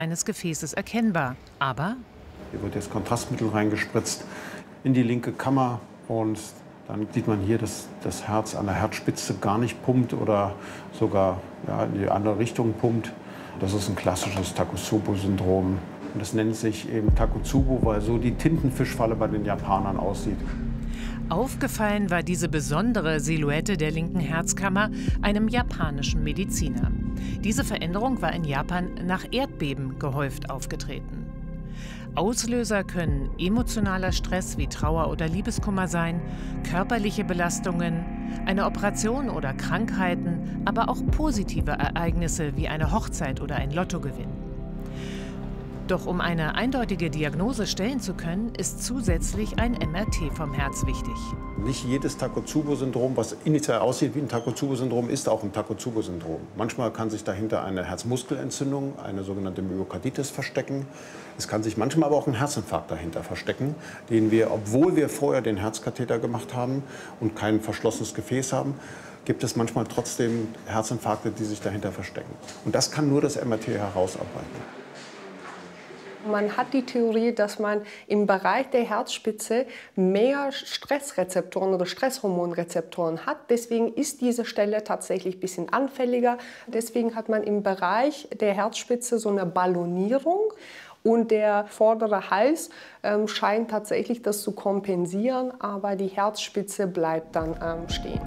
eines Gefäßes erkennbar. Aber hier wird jetzt Kontrastmittel reingespritzt in die linke Kammer und dann sieht man hier, dass das Herz an der Herzspitze gar nicht pumpt oder sogar in die andere Richtung pumpt. Das ist ein klassisches Takotsubo-Syndrom. Und das nennt sich eben Takotsubo, weil so die Tintenfischfalle bei den Japanern aussieht. Aufgefallen war diese besondere Silhouette der linken Herzkammer einem japanischen Mediziner. Diese Veränderung war in Japan nach Erdbeben gehäuft aufgetreten. Auslöser können emotionaler Stress wie Trauer oder Liebeskummer sein, körperliche Belastungen, eine Operation oder Krankheiten, aber auch positive Ereignisse wie eine Hochzeit oder ein Lottogewinn. Doch um eine eindeutige Diagnose stellen zu können, ist zusätzlich ein MRT vom Herz wichtig. Nicht jedes Takotsubo-Syndrom, was initial aussieht wie ein Takotsubo-Syndrom, ist auch ein Takotsubo-Syndrom. Manchmal kann sich dahinter eine Herzmuskelentzündung, eine sogenannte Myokarditis verstecken. Es kann sich manchmal aber auch ein Herzinfarkt dahinter verstecken, den wir, obwohl wir vorher den Herzkatheter gemacht haben und kein verschlossenes Gefäß haben, gibt es manchmal trotzdem Herzinfarkte, die sich dahinter verstecken. Und das kann nur das MRT herausarbeiten. Man hat die Theorie, dass man im Bereich der Herzspitze mehr Stressrezeptoren oder Stresshormonrezeptoren hat. Deswegen ist diese Stelle tatsächlich ein bisschen anfälliger. Deswegen hat man im Bereich der Herzspitze so eine Ballonierung. Und der vordere Hals scheint tatsächlich das zu kompensieren, aber die Herzspitze bleibt dann stehen.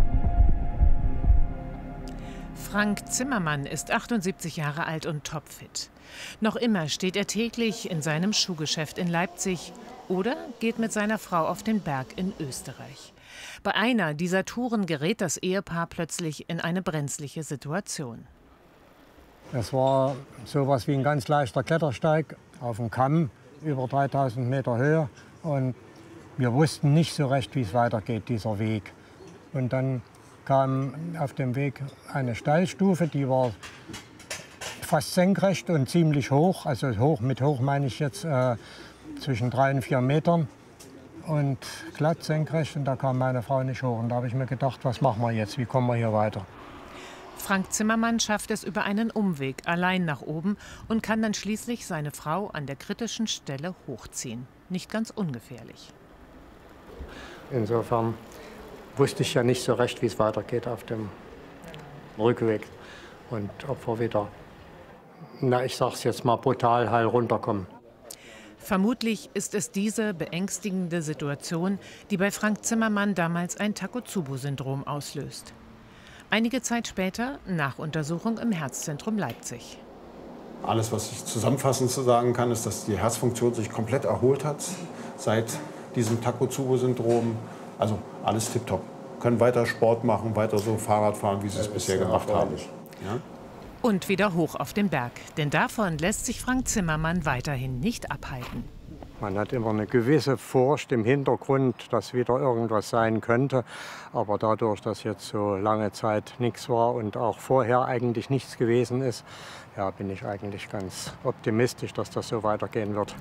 Frank Zimmermann ist 78 Jahre alt und topfit. Noch immer steht er täglich in seinem Schuhgeschäft in Leipzig oder geht mit seiner Frau auf den Berg in Österreich. Bei einer dieser Touren gerät das Ehepaar plötzlich in eine brenzliche Situation. Es war sowas wie ein ganz leichter Klettersteig auf dem Kamm, über 3000 Meter Höhe. Und wir wussten nicht so recht, wie es weitergeht, dieser Weg. Und dann kam auf dem Weg eine Steilstufe, die war fast senkrecht und ziemlich hoch. Also hoch, mit hoch meine ich jetzt zwischen 3 und 4 Metern. Und glatt senkrecht, und da kam meine Frau nicht hoch. Und da habe ich mir gedacht, was machen wir jetzt, wie kommen wir hier weiter? Frank Zimmermann schafft es über einen Umweg allein nach oben und kann dann schließlich seine Frau an der kritischen Stelle hochziehen. Nicht ganz ungefährlich. Insofern wusste ich ja nicht so recht, wie es weitergeht auf dem Rückweg. Und ob wir wieder, ich sag's jetzt mal, brutal heil runterkommen. Vermutlich ist es diese beängstigende Situation, die bei Frank Zimmermann damals ein Takotsubo-Syndrom auslöst. Einige Zeit später Nachuntersuchung im Herzzentrum Leipzig. Alles, was ich zusammenfassend sagen kann, ist, dass die Herzfunktion sich komplett erholt hat seit diesem Takotsubo-Syndrom. Also alles tipptopp. Können weiter Sport machen, weiter so Fahrrad fahren, wie sie es bisher gemacht haben. Ja? Und wieder hoch auf den Berg. Denn davon lässt sich Frank Zimmermann weiterhin nicht abhalten. Man hat immer eine gewisse Furcht im Hintergrund, dass wieder irgendwas sein könnte. Aber dadurch, dass jetzt so lange Zeit nichts war und auch vorher eigentlich nichts gewesen ist, ja, bin ich eigentlich ganz optimistisch, dass das so weitergehen wird.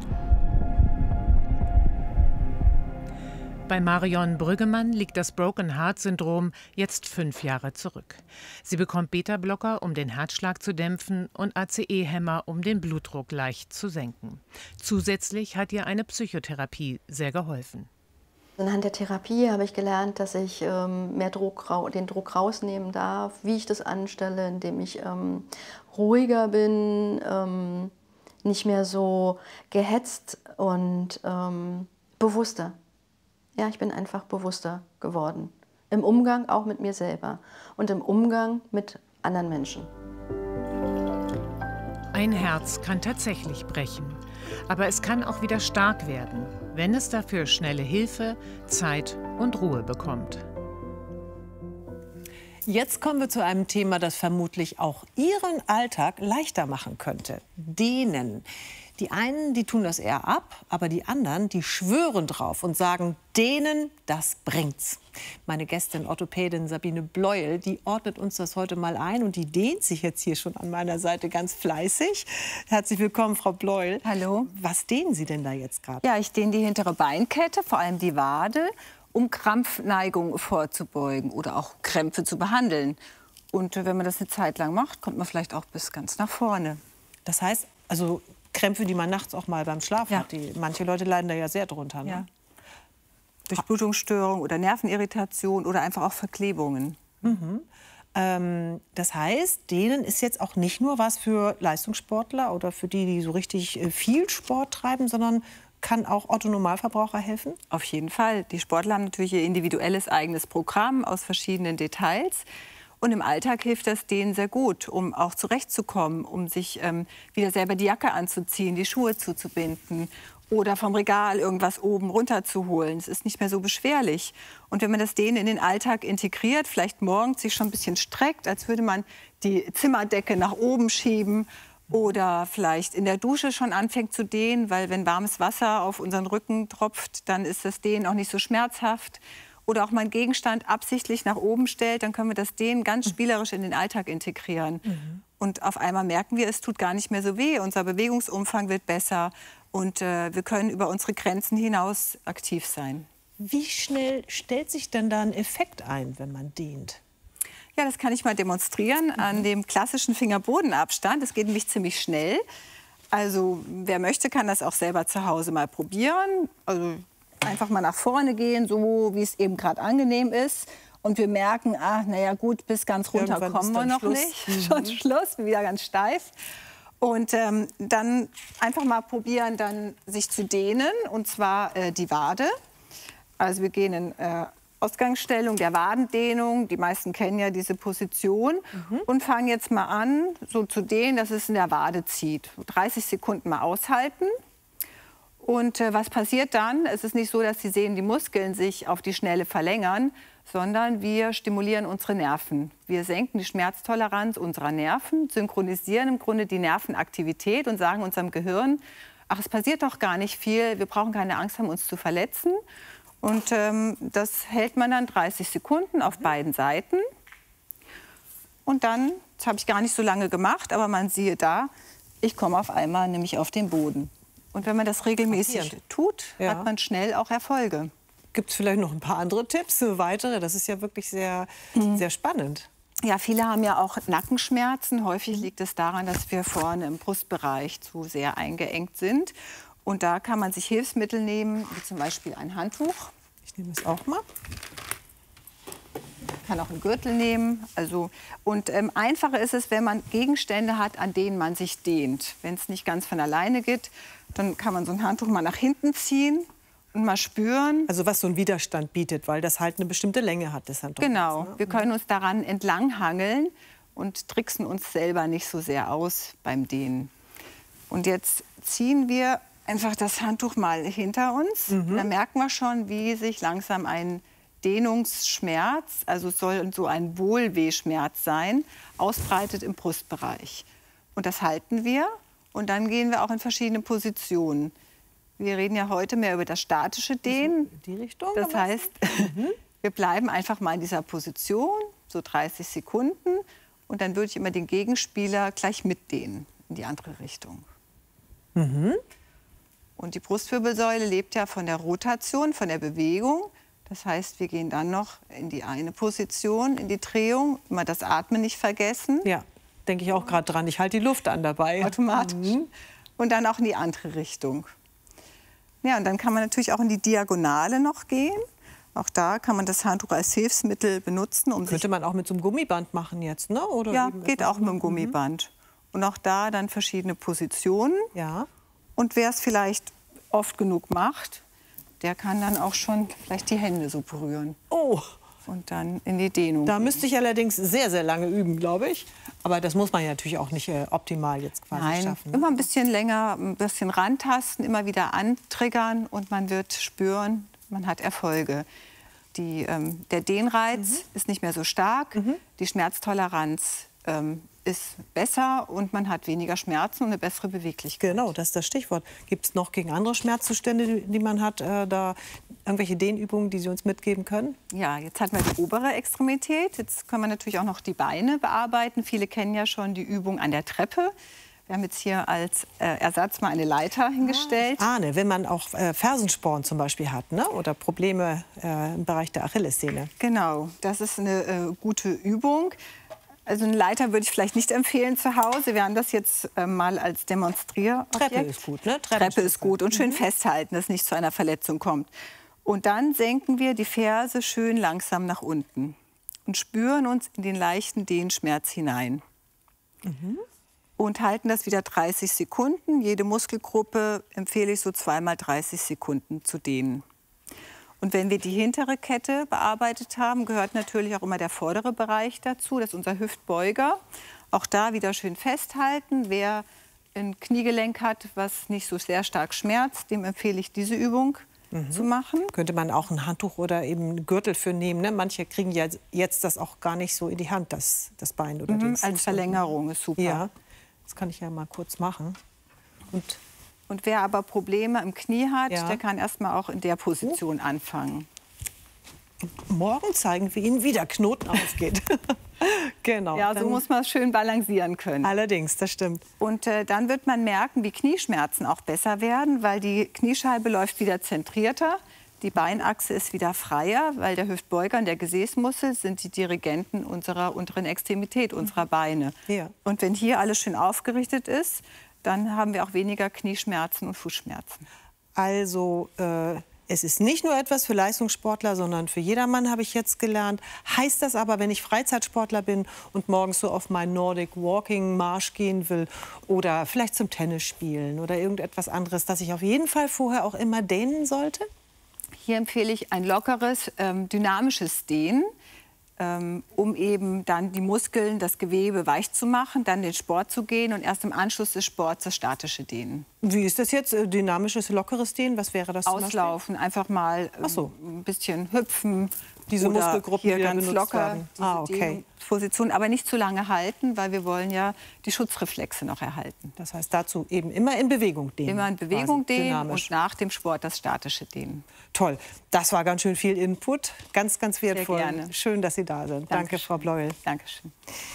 Bei Marion Brüggemann liegt das Broken-Heart-Syndrom jetzt 5 Jahre zurück. Sie bekommt Beta-Blocker, um den Herzschlag zu dämpfen, und ACE-Hämmer, um den Blutdruck leicht zu senken. Zusätzlich hat ihr eine Psychotherapie sehr geholfen. Anhand der Therapie habe ich gelernt, dass ich mehr den Druck rausnehmen darf, wie ich das anstelle, indem ich ruhiger bin, nicht mehr so gehetzt und bewusster. Ja, ich bin einfach bewusster geworden. Im Umgang auch mit mir selber und im Umgang mit anderen Menschen. Ein Herz kann tatsächlich brechen, aber es kann auch wieder stark werden, wenn es dafür schnelle Hilfe, Zeit und Ruhe bekommt. Jetzt kommen wir zu einem Thema, das vermutlich auch Ihren Alltag leichter machen könnte. Dehnen. Die einen, die tun das eher ab, aber die anderen, die schwören drauf und sagen, dehnen, das bringt's. Meine Gästin, Orthopädin Sabine Bleuel, die ordnet uns das heute mal ein und die dehnt sich jetzt hier schon an meiner Seite ganz fleißig. Herzlich willkommen, Frau Bleuel. Hallo. Was dehnen Sie denn da jetzt gerade? Ja, ich dehne die hintere Beinkette, vor allem die Wade, um Krampfneigung vorzubeugen oder auch Krämpfe zu behandeln. Und wenn man das eine Zeit lang macht, kommt man vielleicht auch bis ganz nach vorne. Das heißt, also Krämpfe, die man nachts auch mal beim Schlaf hat, manche Leute leiden da ja sehr drunter. Ne? Ja. Durchblutungsstörung oder Nervenirritation oder einfach auch Verklebungen. Das heißt, denen ist jetzt auch nicht nur was für Leistungssportler oder für die, die so richtig viel Sport treiben, sondern kann auch Otto-Normalverbraucher helfen? Auf jeden Fall. Die Sportler haben natürlich ihr individuelles eigenes Programm aus verschiedenen Details. Und im Alltag hilft das denen sehr gut, um auch zurechtzukommen, um sich wieder selber die Jacke anzuziehen, die Schuhe zuzubinden oder vom Regal irgendwas oben runterzuholen. Es ist nicht mehr so beschwerlich. Und wenn man das denen in den Alltag integriert, vielleicht morgens sich schon ein bisschen streckt, als würde man die Zimmerdecke nach oben schieben oder vielleicht in der Dusche schon anfängt zu dehnen, weil wenn warmes Wasser auf unseren Rücken tropft, dann ist das Dehnen auch nicht so schmerzhaft. Oder auch mal einen Gegenstand absichtlich nach oben stellt, dann können wir das Dehnen ganz spielerisch in den Alltag integrieren. Und auf einmal merken wir, es tut gar nicht mehr so weh, unser Bewegungsumfang wird besser und wir können über unsere Grenzen hinaus aktiv sein. Wie schnell stellt sich denn da ein Effekt ein, wenn man dehnt? Ja, das kann ich mal demonstrieren an dem klassischen Finger-Boden-Abstand. Das geht nämlich ziemlich schnell. Also wer möchte, kann das auch selber zu Hause mal probieren. Also einfach mal nach vorne gehen, so wie es eben gerade angenehm ist. Und wir merken, naja gut, bis ganz runter kommen wir noch nicht. Schon Schluss, wieder ganz steif. Und dann einfach mal probieren, dann sich zu dehnen, und zwar die Wade. Also wir gehen in Ausgangsstellung der Wadendehnung. Die meisten kennen ja diese Position. Und fangen jetzt mal an, so zu dehnen, dass es in der Wade zieht. 30 Sekunden mal aushalten. Und was passiert dann? Es ist nicht so, dass Sie sehen, die Muskeln sich auf die Schnelle verlängern, sondern wir stimulieren unsere Nerven. Wir senken die Schmerztoleranz unserer Nerven, synchronisieren im Grunde die Nervenaktivität und sagen unserem Gehirn, ach, es passiert doch gar nicht viel, wir brauchen keine Angst haben, uns zu verletzen. Und das hält man dann 30 Sekunden auf beiden Seiten. Und dann, das habe ich gar nicht so lange gemacht, aber man siehe da, ich komme auf einmal nämlich auf den Boden. Und wenn man das regelmäßig tut, hat man schnell auch Erfolge. Gibt es vielleicht noch ein paar andere Tipps, weitere? Das ist ja wirklich sehr, sehr spannend. Ja, viele haben ja auch Nackenschmerzen. Häufig liegt es daran, dass wir vorne im Brustbereich zu sehr eingeengt sind. Und da kann man sich Hilfsmittel nehmen, wie zum Beispiel ein Handtuch. Ich nehme es auch mal. Kann auch einen Gürtel nehmen. Einfacher ist es, wenn man Gegenstände hat, an denen man sich dehnt. Wenn es nicht ganz von alleine geht, dann kann man so ein Handtuch mal nach hinten ziehen und mal spüren. Also was so einen Widerstand bietet, weil das halt eine bestimmte Länge hat, das Handtuch. Genau, jetzt, ne? Wir können uns daran entlanghangeln und tricksen uns selber nicht so sehr aus beim Dehnen. Und jetzt ziehen wir einfach das Handtuch mal hinter uns. Dann merken wir schon, wie sich langsam ein Dehnungsschmerz, also es soll so ein Wohlwehschmerz sein, ausbreitet im Brustbereich. Und das halten wir und dann gehen wir auch in verschiedene Positionen. Wir reden ja heute mehr über das statische Dehnen. Die Richtung? Das heißt, wir bleiben einfach mal in dieser Position, so 30 Sekunden. Und dann würde ich immer den Gegenspieler gleich mitdehnen in die andere Richtung. Und die Brustwirbelsäule lebt ja von der Rotation, von der Bewegung. Das heißt, wir gehen dann noch in die eine Position, in die Drehung. Immer das Atmen nicht vergessen. Ja, denke ich auch gerade dran. Ich halte die Luft an dabei. Automatisch. Und dann auch in die andere Richtung. Ja, und dann kann man natürlich auch in die Diagonale noch gehen. Auch da kann man das Handtuch als Hilfsmittel benutzen. Könnte man auch mit so einem Gummiband machen jetzt, ne? Oder ja, geht auch mit dem Gummiband. Und auch da dann verschiedene Positionen. Ja. Und wer es vielleicht oft genug macht, der kann dann auch schon vielleicht die Hände so berühren. Oh. Und dann in die Dehnung. Da müsste ich allerdings sehr, sehr lange üben, glaube ich. Aber das muss man ja natürlich auch nicht optimal jetzt quasi schaffen. Immer ein bisschen länger, ein bisschen rantasten, immer wieder antriggern und man wird spüren, man hat Erfolge. Der Dehnreiz ist nicht mehr so stark, die Schmerztoleranz ist besser und man hat weniger Schmerzen und eine bessere Beweglichkeit. Genau, das ist das Stichwort. Gibt es noch gegen andere Schmerzzustände, die man hat, da irgendwelche Dehnübungen, die Sie uns mitgeben können? Ja, jetzt hatten wir die obere Extremität. Jetzt können wir natürlich auch noch die Beine bearbeiten. Viele kennen ja schon die Übung an der Treppe. Wir haben jetzt hier als Ersatz mal eine Leiter hingestellt. Ahne, wenn man auch Fersensporn zum Beispiel hat, ne? Oder Probleme im Bereich der Achillessehne. Genau, das ist eine gute Übung. Also eine Leiter würde ich vielleicht nicht empfehlen zu Hause. Wir haben das jetzt mal als Demonstrierobjekt. Treppe ist gut, ne? Treppe ist gut und schön festhalten, dass es nicht zu einer Verletzung kommt. Und dann senken wir die Ferse schön langsam nach unten und spüren uns in den leichten Dehnschmerz hinein. Und halten das wieder 30 Sekunden. Jede Muskelgruppe empfehle ich so 2-mal 30 Sekunden zu dehnen. Und wenn wir die hintere Kette bearbeitet haben, gehört natürlich auch immer der vordere Bereich dazu. Das ist unser Hüftbeuger. Auch da wieder schön festhalten. Wer ein Kniegelenk hat, was nicht so sehr stark schmerzt, dem empfehle ich diese Übung zu machen. Könnte man auch ein Handtuch oder eben einen Gürtel für nehmen. Ne? Manche kriegen ja jetzt das auch gar nicht so in die Hand, das Bein oder den Fuß. Als Verlängerung ist super. Ja, das kann ich ja mal kurz machen. Und wer aber Probleme im Knie hat, Ja. der kann erst mal auch in der Position anfangen. Morgen zeigen wir Ihnen, wie der Knoten aufgeht. Genau. Ja, so muss man es schön balancieren können. Allerdings, das stimmt. Und dann wird man merken, wie Knieschmerzen auch besser werden, weil die Kniescheibe läuft wieder zentrierter. Die Beinachse ist wieder freier, weil der Hüftbeuger und der Gesäßmuskel sind die Dirigenten unserer unteren Extremität, unserer Beine. Ja. Und wenn hier alles schön aufgerichtet ist, dann haben wir auch weniger Knieschmerzen und Fußschmerzen. Also es ist nicht nur etwas für Leistungssportler, sondern für jedermann, habe ich jetzt gelernt. Heißt das aber, wenn ich Freizeitsportler bin und morgens so auf meinen Nordic Walking Marsch gehen will oder vielleicht zum Tennis spielen oder irgendetwas anderes, dass ich auf jeden Fall vorher auch immer dehnen sollte? Hier empfehle ich ein lockeres, dynamisches Dehnen, um eben dann die Muskeln, das Gewebe weich zu machen, dann den Sport zu gehen und erst im Anschluss des Sports das statische Dehnen. Wie ist das jetzt? Dynamisches, lockeres Dehnen? Was wäre das? Auslaufen, einfach mal Ach so. ein bisschen hüpfen. Diese oder Muskelgruppen hier wieder ganz benutzt locker werden. diese Okay. Position, aber nicht zu lange halten, weil wir wollen ja die Schutzreflexe noch erhalten. Das heißt, dazu eben immer in Bewegung dehnen. Immer in Bewegung quasi, dehnen dynamisch. und nach dem Sport das statische Dehnen. Toll. Das war ganz schön viel Input. Ganz, ganz wertvoll. gerne. Schön, dass Sie da sind. Danke, Frau Bleuel. Dankeschön.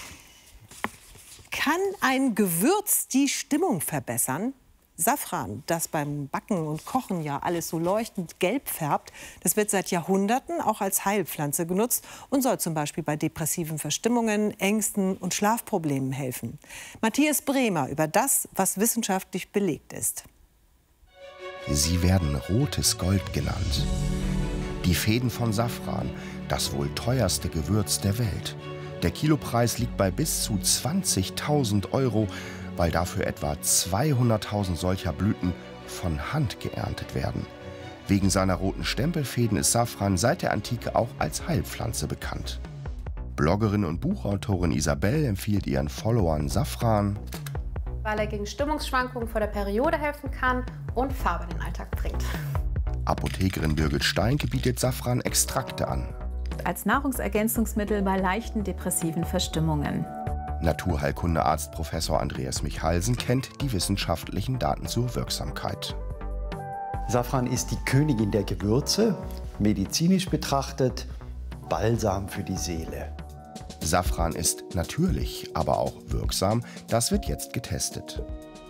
Kann ein Gewürz die Stimmung verbessern? Safran, das beim Backen und Kochen ja alles so leuchtend gelb färbt, das wird seit Jahrhunderten auch als Heilpflanze genutzt und soll zum Beispiel bei depressiven Verstimmungen, Ängsten und Schlafproblemen helfen. Matthias Bremer über das, was wissenschaftlich belegt ist. Sie werden rotes Gold genannt. Die Fäden von Safran, das wohl teuerste Gewürz der Welt. Der Kilopreis liegt bei bis zu 20.000 €, weil dafür etwa 200.000 solcher Blüten von Hand geerntet werden. Wegen seiner roten Stempelfäden ist Safran seit der Antike auch als Heilpflanze bekannt. Bloggerin und Buchautorin Isabel empfiehlt ihren Followern Safran, weil er gegen Stimmungsschwankungen vor der Periode helfen kann und Farbe in den Alltag bringt. Apothekerin Birgit Steinke bietet Safran-Extrakte an. Als Nahrungsergänzungsmittel bei leichten depressiven Verstimmungen. Naturheilkundearzt Professor Andreas Michalsen kennt die wissenschaftlichen Daten zur Wirksamkeit. Safran ist die Königin der Gewürze, medizinisch betrachtet Balsam für die Seele. Safran ist natürlich, aber auch wirksam. Das wird jetzt getestet.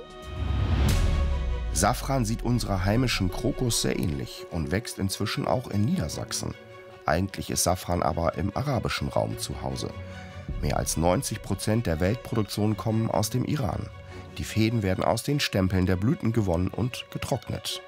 Safran sieht unserer heimischen Krokus sehr ähnlich und wächst inzwischen auch in Niedersachsen. Eigentlich ist Safran aber im arabischen Raum zu Hause. Mehr als 90% der Weltproduktion kommen aus dem Iran. Die Fäden werden aus den Stempeln der Blüten gewonnen und getrocknet.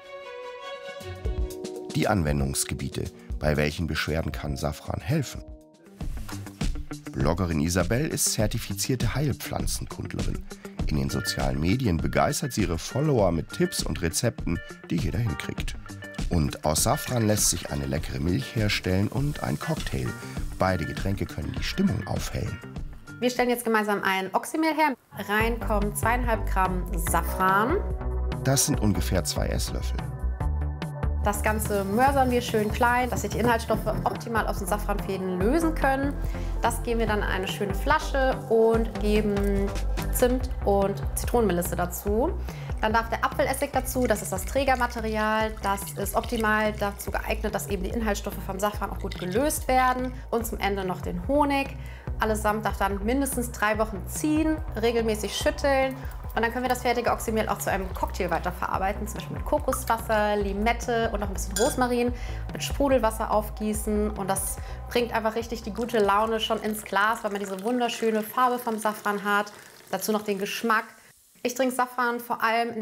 Die Anwendungsgebiete. Bei welchen Beschwerden kann Safran helfen? Bloggerin Isabel ist zertifizierte Heilpflanzenkundlerin. In den sozialen Medien begeistert sie ihre Follower mit Tipps und Rezepten, die jeder hinkriegt. Und aus Safran lässt sich eine leckere Milch herstellen und ein Cocktail. Beide Getränke können die Stimmung aufhellen. Wir stellen jetzt gemeinsam ein Oxymehl her. Rein kommen 2,5 Gramm Safran. Das sind ungefähr 2 Esslöffel. Das Ganze mörsern wir schön klein, dass sich die Inhaltsstoffe optimal aus den Safranfäden lösen können. Das geben wir dann in eine schöne Flasche und geben Zimt und Zitronenmelisse dazu. Dann darf der Apfelessig dazu, das ist das Trägermaterial. Das ist optimal dazu geeignet, dass eben die Inhaltsstoffe vom Safran auch gut gelöst werden. Und zum Ende noch den Honig. Allesamt darf dann mindestens 3 Wochen ziehen, regelmäßig schütteln Und dann können wir das fertige Oxymehl auch zu einem Cocktail weiterverarbeiten, zum Beispiel mit Kokoswasser, Limette und noch ein bisschen Rosmarin, mit Sprudelwasser aufgießen. Und das bringt einfach richtig die gute Laune schon ins Glas, weil man diese wunderschöne Farbe vom Safran hat. Dazu noch den Geschmack. Ich trinke Safran vor allem